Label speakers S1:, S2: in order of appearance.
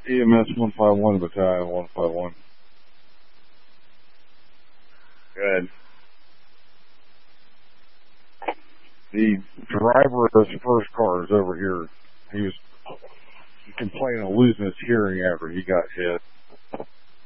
S1: EMS 151, Battalion 151. Good. The driver of this first car is over here. He was complaining of losing his hearing after he got hit.